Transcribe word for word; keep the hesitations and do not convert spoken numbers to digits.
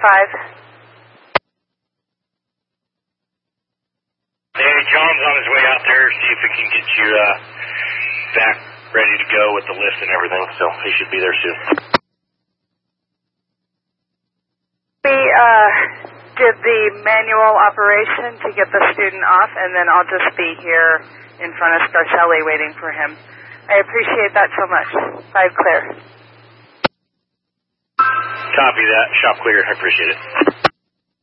five. Hey, John's on his way out there. See if he can get you uh, back ready to go with the lift and everything. So he should be there soon. We uh, did the manual operation to get the student off, and then I'll just be here in front of Scarcelli waiting for him. I appreciate that so much. Five clear. Copy that. Shop clear. I appreciate it.